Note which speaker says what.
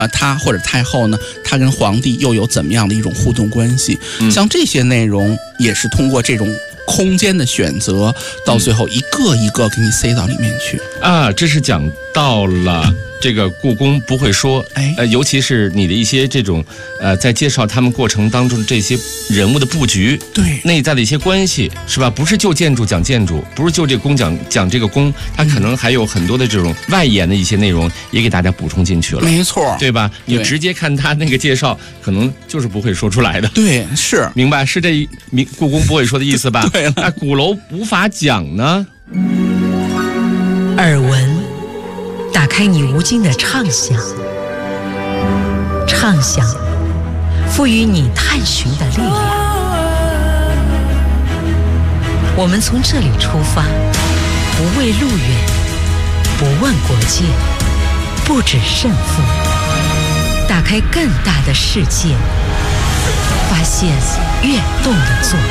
Speaker 1: 他或者太后呢，他跟皇帝又有怎么样的一种互动关系？像这些内容也是通过这种空间的选择，到最后一个一个给你塞到里面去
Speaker 2: 啊。这是讲到了这个故宫不会说，尤其是你的一些这种在介绍他们过程当中这些人物的布局，
Speaker 1: 对
Speaker 2: 内在的一些关系，是吧？不是就建筑讲建筑，不是就这宫讲这个宫，它可能还有很多的这种外延的一些内容也给大家补充进去了，
Speaker 1: 没错，
Speaker 2: 对吧？你直接看他那个介绍，可能就是不会说出来的。
Speaker 1: 对，是
Speaker 2: 明白，是这故宫不会说的意思吧？
Speaker 1: 对了，
Speaker 2: 那鼓楼无法讲呢？
Speaker 3: 耳闻，打开你无尽的畅想，畅想赋予你探寻的力量。我们从这里出发，不畏路远，不问国界，不止胜负，打开更大的世界，发现跃动的作